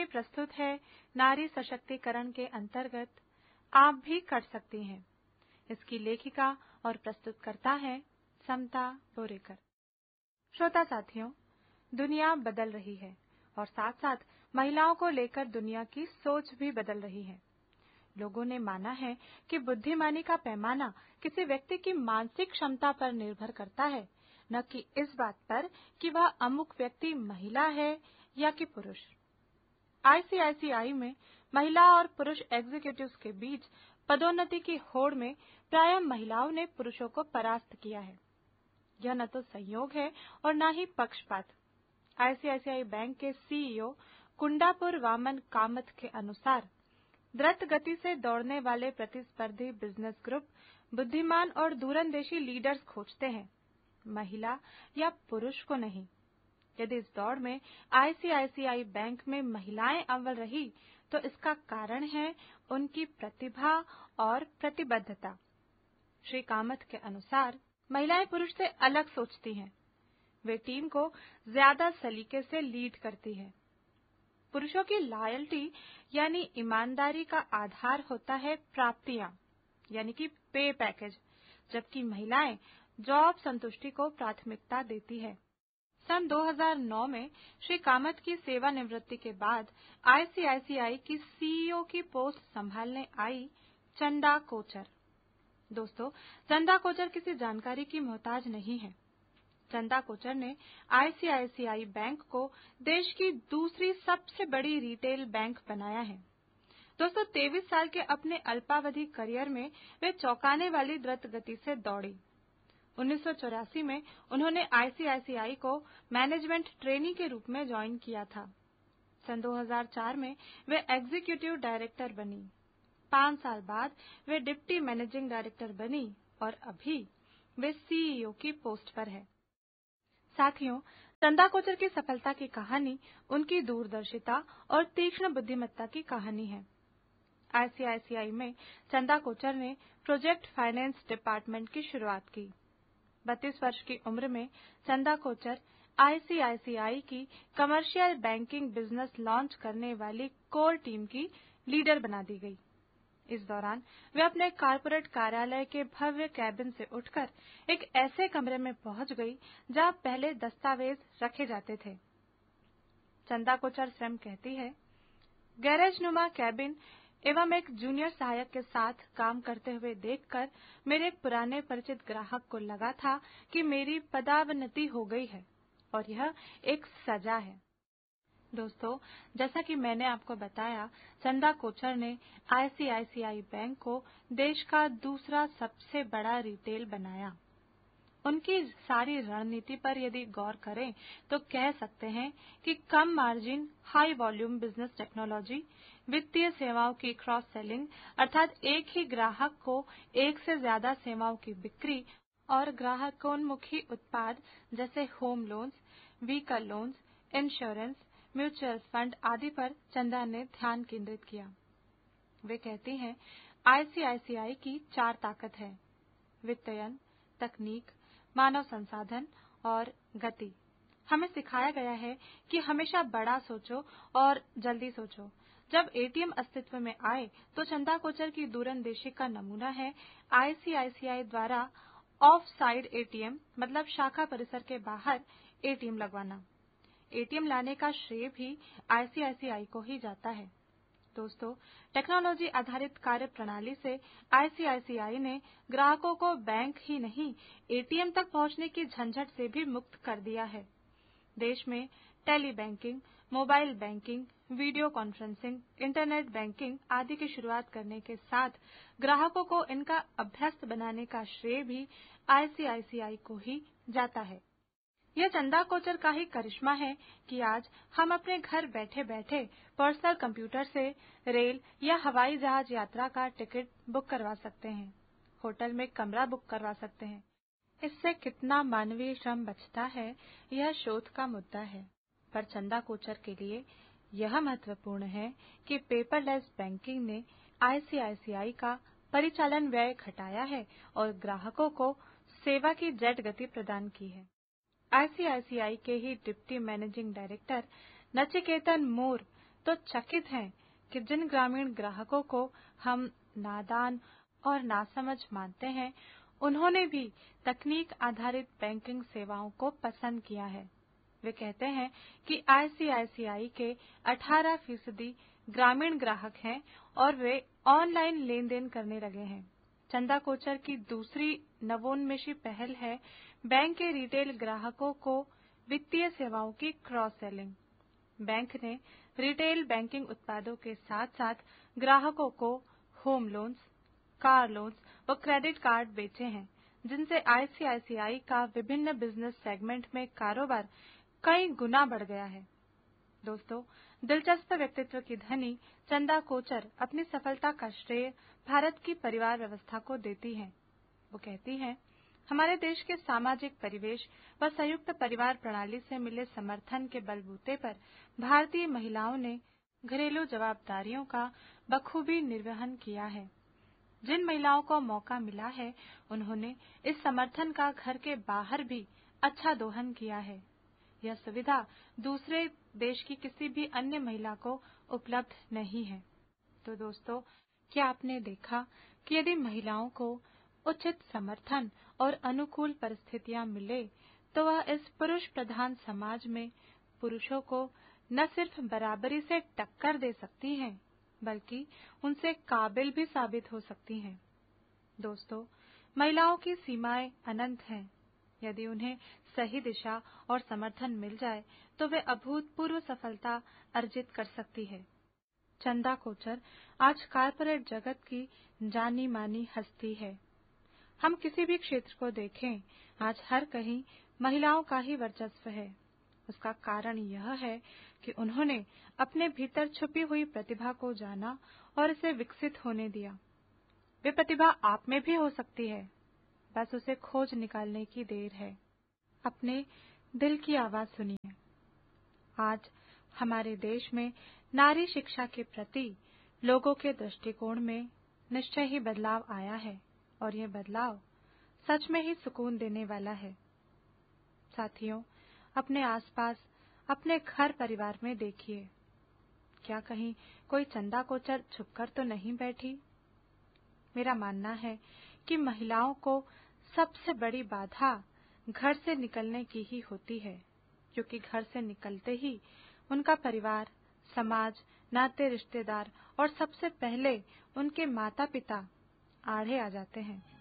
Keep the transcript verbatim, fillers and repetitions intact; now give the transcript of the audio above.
लिए प्रस्तुत है नारी सशक्तिकरण के अंतर्गत आप भी कर सकती हैं। इसकी लेखिका और प्रस्तुतकर्ता है समता बोरेकर। श्रोता साथियों, दुनिया बदल रही है और साथ साथ महिलाओं को लेकर दुनिया की सोच भी बदल रही है। लोगों ने माना है कि बुद्धिमानी का पैमाना किसी व्यक्ति की मानसिक क्षमता पर निर्भर करता है, न कि इस बात पर कि वह अमुक व्यक्ति महिला है या कि पुरुष। आईसीआईसीआई में महिला और पुरुष एग्जीक्यूटिव्स के बीच पदोन्नति की होड़ में प्रायः महिलाओं ने पुरुषों को परास्त किया है। यह न तो संयोग है और न ही पक्षपात। आईसीआईसीआई बैंक के सीईओ कुंडापुर वामन कामत के अनुसार द्रुत गति से दौड़ने वाले प्रतिस्पर्धी बिजनेस ग्रुप बुद्धिमान और दूरंदेशी लीडर्स खोजते हैं, महिला या पुरुष को नहीं। यदि इस दौड़ में आईसीआईसीआई बैंक में महिलाएं अव्वल रही तो इसका कारण है उनकी प्रतिभा और प्रतिबद्धता। श्री कामत के अनुसार महिलाएं पुरुष से अलग सोचती हैं। वे टीम को ज्यादा सलीके से लीड करती हैं। पुरुषों की लॉयल्टी यानी ईमानदारी का आधार होता है प्राप्तियां यानी कि पे पैकेज, जबकि महिलाएं जॉब संतुष्टि को प्राथमिकता देती है। सन दो हज़ार नौ में श्री कामत की सेवानिवृत्ति के बाद आईसीआईसीआई की सीईओ की पोस्ट संभालने आई चंदा कोचर। दोस्तों, चंदा कोचर किसी जानकारी की मोहताज नहीं है। चंदा कोचर ने आईसीआईसीआई बैंक को देश की दूसरी सबसे बड़ी रिटेल बैंक बनाया है। दोस्तों, तेईस साल के अपने अल्पावधि करियर में वे चौंकाने वाली द्रुत गति से दौड़ी। उन्नीस सौ चौरासी में उन्होंने आईसीआईसीआई को मैनेजमेंट ट्रेनी के रूप में ज्वाइन किया था। सन दो हज़ार चार में वे एग्जीक्यूटिव डायरेक्टर बनी। पांच साल बाद वे डिप्टी मैनेजिंग डायरेक्टर बनी और अभी वे सीईओ की पोस्ट पर है। साथियों, चंदा कोचर की सफलता की कहानी उनकी दूरदर्शिता और तीक्ष्ण बुद्धिमत्ता की कहानी है। आईसीआईसीआई में चंदा कोचर ने प्रोजेक्ट फाइनेंस डिपार्टमेंट की शुरुआत की। बत्तीस वर्ष की उम्र में चंदा कोचर आईसीआईसीआई की कमर्शियल बैंकिंग बिजनेस लॉन्च करने वाली कोर टीम की लीडर बना दी गई। इस दौरान वे अपने कॉर्पोरेट कार्यालय के भव्य कैबिन से उठकर एक ऐसे कमरे में पहुंच गई जहां पहले दस्तावेज रखे जाते थे। चंदा कोचर स्वयं कहती है, गैरेज नुमा कैबिन एवं एक जूनियर सहायक के साथ काम करते हुए देखकर मेरे पुराने परिचित ग्राहक को लगा था कि मेरी पदावनति हो गई है और यह एक सजा है। दोस्तों, जैसा कि मैंने आपको बताया, चंदा कोचर ने आईसीआईसीआई बैंक को देश का दूसरा सबसे बड़ा रिटेल बनाया। उनकी सारी रणनीति पर यदि गौर करें तो कह सकते हैं कि कम margin, high volume business technology, वित्तीय सेवाओं की क्रॉस सेलिंग अर्थात एक ही ग्राहक को एक से ज्यादा सेवाओं की बिक्री और ग्राहकोन्मुखी उत्पाद जैसे home loans, vehicle loans, insurance, mutual fund आदि पर चंदा ने ध्यान केंद्रित किया। वे कहती हैं, आईसीआईसीआई की चार ताकत है: वित्तयन, तकनीक, मानव संसाधन और गति। हमें सिखाया गया है कि हमेशा बड़ा सोचो और जल्दी सोचो। जब एटीएम अस्तित्व में आए तो चंदा कोचर की दूरंदेशी का नमूना है आईसीआईसीआई द्वारा ऑफ साइड एटीएम मतलब शाखा परिसर के बाहर एटीएम लगवाना। एटीएम लाने का श्रेय भी आईसीआईसीआई को ही जाता है। दोस्तों, टेक्नोलॉजी आधारित कार्य प्रणाली से आईसीआईसीआई ने ग्राहकों को बैंक ही नहीं एटीएम तक पहुंचने की झंझट से भी मुक्त कर दिया है। देश में tele banking, mobile banking, video conferencing, internet banking आदि की शुरुआत करने के साथ ग्राहकों को इनका अभ्यस्त बनाने का श्रेय भी आईसीआईसीआई को ही जाता है। यह चंदा कोचर का ही करिश्मा है कि आज हम अपने घर बैठे बैठे पर्सनल कंप्यूटर से रेल या हवाई जहाज यात्रा का टिकट बुक करवा सकते हैं, होटल में कमरा बुक करवा सकते हैं। इससे कितना मानवीय श्रम बचता है, यह शोध का मुद्दा है। पर चंदा कोचर के लिए यह महत्वपूर्ण है कि पेपरलेस बैंकिंग ने आईसीआईसीआई का परिचालन व्यय घटाया है और ग्राहकों को सेवा की जेट गति प्रदान की है। आईसीआईसीआई के ही डिप्टी मैनेजिंग डायरेक्टर नचिकेतन मोर तो चकित हैं कि जिन ग्रामीण ग्राहकों को हम नादान और नासमझ मानते हैं, उन्होंने भी तकनीक आधारित बैंकिंग सेवाओं को पसंद किया है। वे कहते हैं कि आईसीआईसीआई के अठारह फीसदी ग्रामीण ग्राहक हैं और वे ऑनलाइन लेन देन करने लगे हैं। चंदा कोचर की दूसरी नवोन्मेषी पहल है बैंक के रिटेल ग्राहकों को वित्तीय सेवाओं की क्रॉस सेलिंग। बैंक ने रिटेल बैंकिंग उत्पादों के साथ साथ ग्राहकों को होम लोन्स, कार लोन्स व क्रेडिट कार्ड बेचे हैं, जिनसे आईसीआईसीआई का विभिन्न बिजनेस सेगमेंट में कारोबार कई गुना बढ़ गया है। दोस्तों, दिलचस्प व्यक्तित्व की धनी चंदा कोचर अपनी सफलता का श्रेय भारत की परिवार व्यवस्था को देती हैं। वो कहती हैं, हमारे देश के सामाजिक परिवेश व संयुक्त परिवार प्रणाली से मिले समर्थन के बलबूते पर भारतीय महिलाओं ने घरेलू जवाबदारियों का बखूबी निर्वहन किया है। जिन महिलाओं को मौका मिला है, उन्होंने इस समर्थन का घर के बाहर भी अच्छा दोहन किया है। यह सुविधा दूसरे देश की किसी भी अन्य महिला को उपलब्ध नहीं है। तो दोस्तों, क्या आपने देखा कि यदि महिलाओं को उचित समर्थन और अनुकूल परिस्थितियां मिले, तो वह इस पुरुष प्रधान समाज में पुरुषों को न सिर्फ बराबरी से टक्कर दे सकती हैं, बल्कि उनसे काबिल भी साबित हो सकती हैं। दोस्तों, महिलाओं की सीमाएं अनंत हैं। यदि उन्हें सही दिशा और समर्थन मिल जाए, तो वे अभूतपूर्व सफलता अर्जित कर सकती है। चंदा कोचर आज कॉर्पोरेट जगत की जानी मानी हस्ती है। हम किसी भी क्षेत्र को देखें, आज हर कहीं महिलाओं का ही वर्चस्व है। उसका कारण यह है कि उन्होंने अपने भीतर छुपी हुई प्रतिभा को जाना और इसे विकसित होने दिया। वे प्रतिभा आप में भी हो सकती है, बस उसे खोज निकालने की देर है। अपने दिल की आवाज सुनिए। आज हमारे देश में नारी शिक्षा के प्रति लोगों के दृष्टिकोण में निश्चय ही बदलाव आया है और यह बदलाव सच में ही सुकून देने वाला है। साथियों, अपने आसपास, अपने घर परिवार में देखिए, क्या कहीं कोई चंदा कोचर छुपकर तो नहीं बैठी? मेरा मानना है कि महिलाओं को सबसे बड़ी बाधा घर से निकलने की ही होती है, क्योंकि घर से निकलते ही उनका परिवार, समाज, नाते रिश्तेदार और सबसे पहले उनके माता पिता आड़े आ जाते हैं।